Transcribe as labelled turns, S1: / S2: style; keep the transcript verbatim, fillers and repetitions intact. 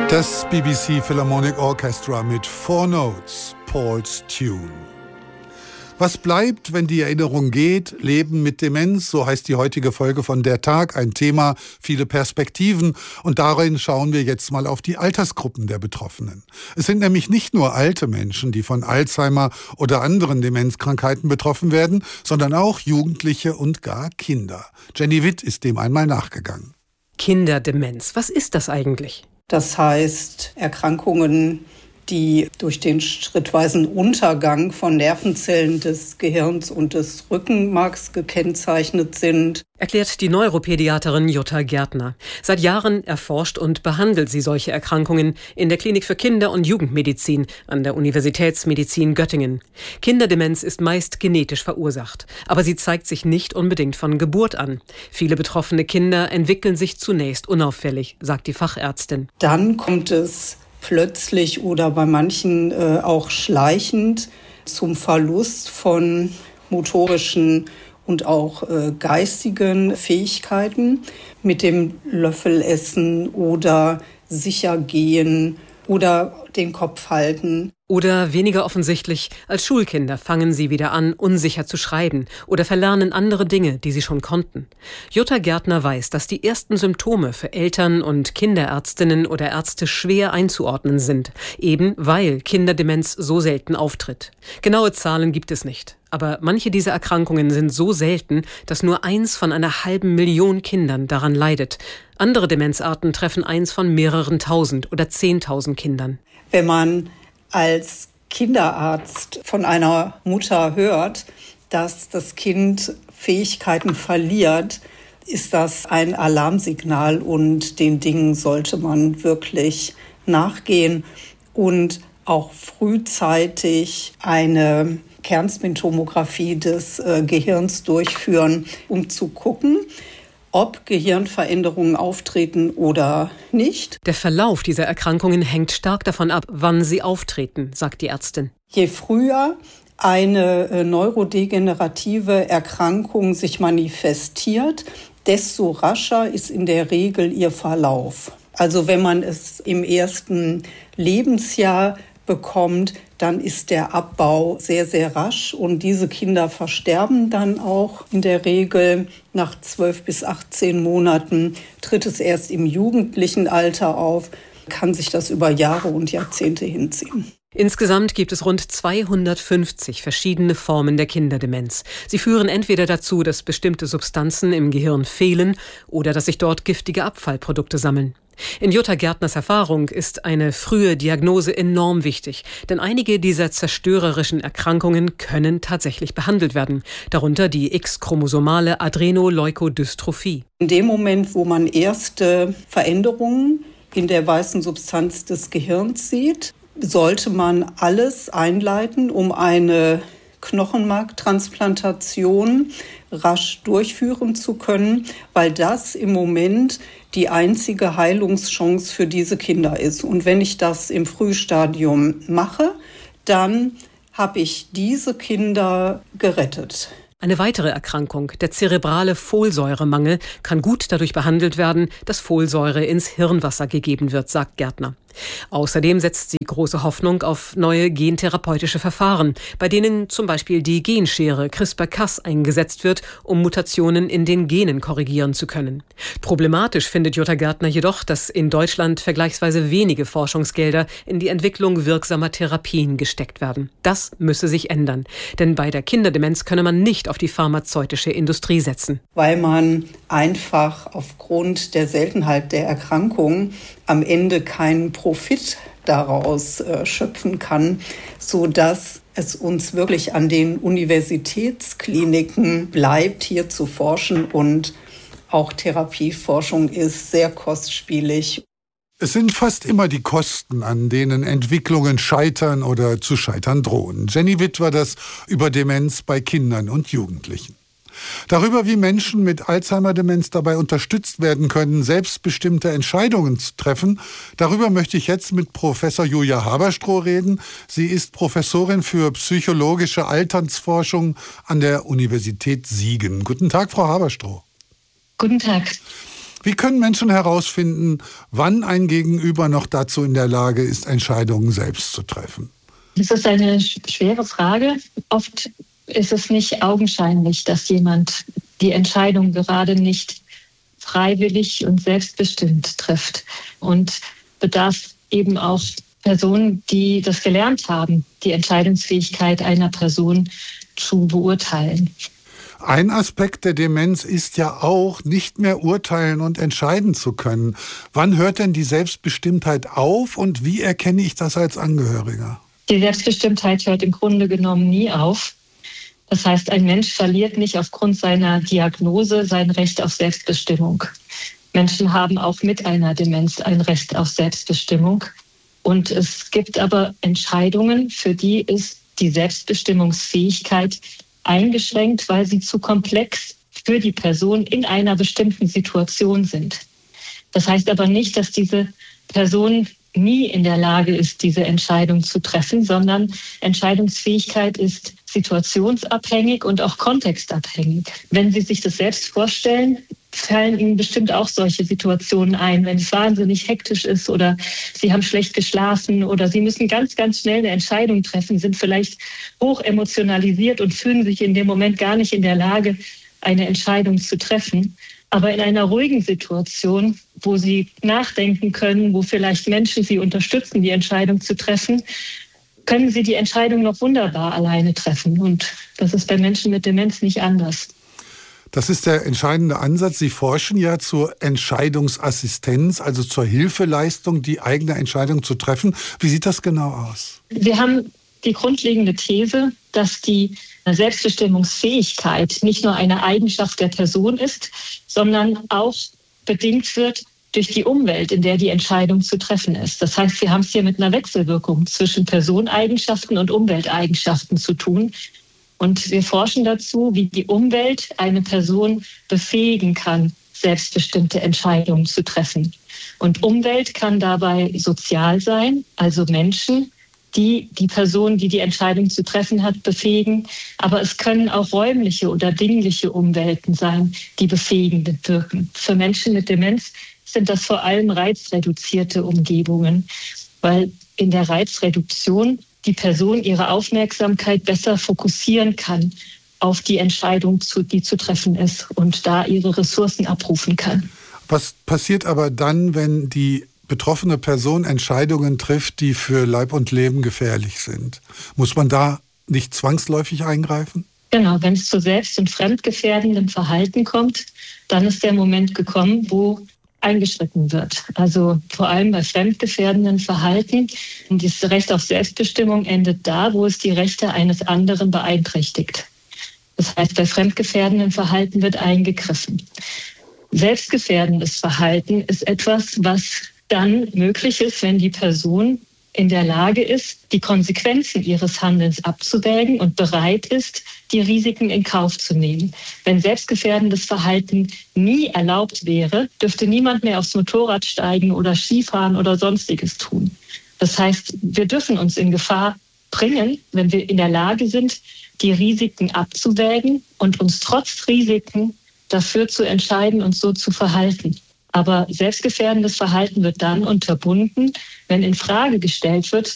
S1: Das B B C Philharmonic Orchestra mit Four Notes, Paul's Tune. Was bleibt, wenn die Erinnerung geht? Leben mit Demenz, so heißt die heutige Folge von Der Tag. Ein Thema, viele Perspektiven. Und darin schauen wir jetzt mal auf die Altersgruppen der Betroffenen. Es sind nämlich nicht nur alte Menschen, die von Alzheimer oder anderen Demenzkrankheiten betroffen werden, sondern auch Jugendliche und gar Kinder. Jenny Witt ist dem einmal nachgegangen.
S2: Kinderdemenz, was ist das eigentlich?
S3: Das heißt, Erkrankungen, die durch den schrittweisen Untergang von Nervenzellen des Gehirns und des Rückenmarks gekennzeichnet sind.
S2: Erklärt die Neuropädiaterin Jutta Gärtner. Seit Jahren erforscht und behandelt sie solche Erkrankungen in der Klinik für Kinder- und Jugendmedizin an der Universitätsmedizin Göttingen. Kinderdemenz ist meist genetisch verursacht, aber sie zeigt sich nicht unbedingt von Geburt an. Viele betroffene Kinder entwickeln sich zunächst unauffällig, sagt die Fachärztin.
S3: Dann kommt es plötzlich oder bei manchen äh, auch schleichend zum Verlust von motorischen und auch äh, geistigen Fähigkeiten mit dem Löffelessen oder Sichergehen oder den Kopf halten.
S2: Oder weniger offensichtlich, als Schulkinder fangen sie wieder an, unsicher zu schreiben oder verlernen andere Dinge, die sie schon konnten. Jutta Gärtner weiß, dass die ersten Symptome für Eltern und Kinderärztinnen oder Ärzte schwer einzuordnen sind, eben weil Kinderdemenz so selten auftritt. Genaue Zahlen gibt es nicht. Aber manche dieser Erkrankungen sind so selten, dass nur eins von einer halben Million Kindern daran leidet. Andere Demenzarten treffen eins von mehreren tausend oder zehntausend Kindern.
S3: Wenn man als Kinderarzt von einer Mutter hört, dass das Kind Fähigkeiten verliert, ist das ein Alarmsignal und den Dingen sollte man wirklich nachgehen und auch frühzeitig eine Kernspintomographie des äh, Gehirns durchführen, um zu gucken, ob Gehirnveränderungen auftreten oder nicht.
S2: Der Verlauf dieser Erkrankungen hängt stark davon ab, wann sie auftreten, sagt die Ärztin.
S3: Je früher eine äh, neurodegenerative Erkrankung sich manifestiert, desto rascher ist in der Regel ihr Verlauf. Also wenn man es im ersten Lebensjahr bekommt, dann ist der Abbau sehr, sehr rasch und diese Kinder versterben dann auch in der Regel nach zwölf bis achtzehn Monaten, tritt es erst im jugendlichen Alter auf, kann sich das über Jahre und Jahrzehnte hinziehen.
S2: Insgesamt gibt es rund zweihundertfünfzig verschiedene Formen der Kinderdemenz. Sie führen entweder dazu, dass bestimmte Substanzen im Gehirn fehlen oder dass sich dort giftige Abfallprodukte sammeln. In Jutta Gärtners Erfahrung ist eine frühe Diagnose enorm wichtig, denn einige dieser zerstörerischen Erkrankungen können tatsächlich behandelt werden, darunter die X-chromosomale Adrenoleukodystrophie.
S3: In dem Moment, wo man erste Veränderungen in der weißen Substanz des Gehirns sieht, sollte man alles einleiten, um eine Knochenmarktransplantation rasch durchführen zu können, weil das im Moment die einzige Heilungschance für diese Kinder ist. Und wenn ich das im Frühstadium mache, dann habe ich diese Kinder gerettet.
S2: Eine weitere Erkrankung, der zerebrale Folsäuremangel, kann gut dadurch behandelt werden, dass Folsäure ins Hirnwasser gegeben wird, sagt Gärtner. Außerdem setzt sie große Hoffnung auf neue gentherapeutische Verfahren, bei denen zum Beispiel die Genschere CRISPR Cas eingesetzt wird, um Mutationen in den Genen korrigieren zu können. Problematisch findet Jutta Gärtner jedoch, dass in Deutschland vergleichsweise wenige Forschungsgelder in die Entwicklung wirksamer Therapien gesteckt werden. Das müsse sich ändern, denn bei der Kinderdemenz könne man nicht auf die pharmazeutische Industrie setzen.
S3: Weil man einfach aufgrund der Seltenheit der Erkrankung am Ende keinen Profit daraus äh, schöpfen kann, sodass es uns wirklich an den Universitätskliniken bleibt, hier zu forschen. Und auch Therapieforschung ist sehr kostspielig.
S1: Es sind fast immer die Kosten, an denen Entwicklungen scheitern oder zu scheitern drohen. Jenny Witt war das über Demenz bei Kindern und Jugendlichen. Darüber, wie Menschen mit Alzheimer-Demenz dabei unterstützt werden können, selbstbestimmte Entscheidungen zu treffen, darüber möchte ich jetzt mit Professor Julia Haberstroh reden. Sie ist Professorin für psychologische Alternsforschung an der Universität Siegen. Guten Tag, Frau Haberstroh.
S4: Guten Tag.
S1: Wie können Menschen herausfinden, wann ein Gegenüber noch dazu in der Lage ist, Entscheidungen selbst zu treffen?
S4: Das ist eine schwere Frage. Oft ist es nicht augenscheinlich, dass jemand die Entscheidung gerade nicht freiwillig und selbstbestimmt trifft und bedarf eben auch Personen, die das gelernt haben, die Entscheidungsfähigkeit einer Person zu beurteilen.
S1: Ein Aspekt der Demenz ist ja auch, nicht mehr urteilen und entscheiden zu können. Wann hört denn die Selbstbestimmtheit auf und wie erkenne ich das als Angehöriger?
S4: Die Selbstbestimmtheit hört im Grunde genommen nie auf. Das heißt, ein Mensch verliert nicht aufgrund seiner Diagnose sein Recht auf Selbstbestimmung. Menschen haben auch mit einer Demenz ein Recht auf Selbstbestimmung. Und es gibt aber Entscheidungen, für die ist die Selbstbestimmungsfähigkeit eingeschränkt, weil sie zu komplex für die Person in einer bestimmten Situation sind. Das heißt aber nicht, dass diese Person nie in der Lage ist, diese Entscheidung zu treffen, sondern Entscheidungsfähigkeit ist situationsabhängig und auch kontextabhängig. Wenn Sie sich das selbst vorstellen, fallen Ihnen bestimmt auch solche Situationen ein, wenn es wahnsinnig hektisch ist oder Sie haben schlecht geschlafen oder Sie müssen ganz, ganz schnell eine Entscheidung treffen, sind vielleicht hoch emotionalisiert und fühlen sich in dem Moment gar nicht in der Lage, eine Entscheidung zu treffen. Aber in einer ruhigen Situation, wo Sie nachdenken können, wo vielleicht Menschen Sie unterstützen, die Entscheidung zu treffen, können Sie die Entscheidung noch wunderbar alleine treffen. Und das ist bei Menschen mit Demenz nicht anders.
S1: Das ist der entscheidende Ansatz. Sie forschen ja zur Entscheidungsassistenz, also zur Hilfeleistung, die eigene Entscheidung zu treffen. Wie sieht das genau aus?
S4: Wir haben die grundlegende These, dass die Selbstbestimmungsfähigkeit nicht nur eine Eigenschaft der Person ist, sondern auch bedingt wird durch die Umwelt, in der die Entscheidung zu treffen ist. Das heißt, wir haben es hier mit einer Wechselwirkung zwischen Personeigenschaften und Umwelteigenschaften zu tun. Und wir forschen dazu, wie die Umwelt eine Person befähigen kann, selbstbestimmte Entscheidungen zu treffen. Und Umwelt kann dabei sozial sein, also Menschen, die die Person, die die Entscheidung zu treffen hat, befähigen. Aber es können auch räumliche oder dingliche Umwelten sein, die befähigend wirken. Für Menschen mit Demenz sind das vor allem reizreduzierte Umgebungen, weil in der Reizreduktion die Person ihre Aufmerksamkeit besser fokussieren kann auf die Entscheidung, die zu treffen ist und da ihre Ressourcen abrufen kann.
S1: Was passiert aber dann, wenn die betroffene Person Entscheidungen trifft, die für Leib und Leben gefährlich sind? Muss man da nicht zwangsläufig eingreifen?
S4: Genau, wenn es zu selbst- und fremdgefährdendem Verhalten kommt, dann ist der Moment gekommen, wo eingeschritten wird. Also vor allem bei fremdgefährdendem Verhalten. Und das Recht auf Selbstbestimmung endet da, wo es die Rechte eines anderen beeinträchtigt. Das heißt, bei fremdgefährdendem Verhalten wird eingegriffen. Selbstgefährdendes Verhalten ist etwas, was dann möglich ist, wenn die Person in der Lage ist, die Konsequenzen ihres Handelns abzuwägen und bereit ist, die Risiken in Kauf zu nehmen. Wenn selbstgefährdendes Verhalten nie erlaubt wäre, dürfte niemand mehr aufs Motorrad steigen oder Skifahren oder Sonstiges tun. Das heißt, wir dürfen uns in Gefahr bringen, wenn wir in der Lage sind, die Risiken abzuwägen und uns trotz Risiken dafür zu entscheiden und so zu verhalten. Aber selbstgefährdendes Verhalten wird dann unterbunden, wenn in Frage gestellt wird,